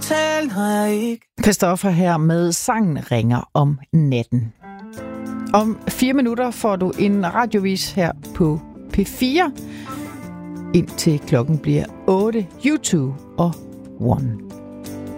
tale, når jeg ikke. Christoffer her med Sangen ringer om natten. Om 4 minutter får du en radiovis her på P4, indtil klokken bliver 8. U2 og One.